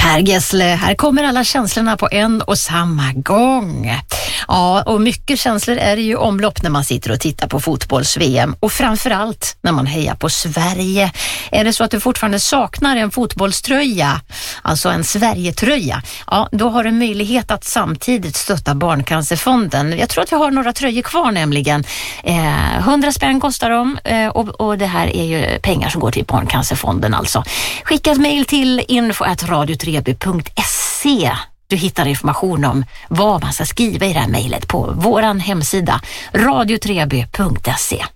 Per Gessle, här kommer alla känslorna på en och samma gång. Ja, och mycket känslor är det ju omlopp när man sitter och tittar på fotbolls-VM. Och framförallt när man hejar på Sverige. Är det så att du fortfarande saknar en fotbollströja, alltså en Sverigetröja, ja, då har du möjlighet att samtidigt stötta Barncancerfonden. Jag tror att vi har några tröjor kvar nämligen. 100 spänn kostar de och det här är ju pengar som går till Barncancerfonden alltså. Skicka ett mejl till info@radiotreby.se. Du hittar information om vad man ska skriva i det här mejlet på våran hemsida radiotreby.se.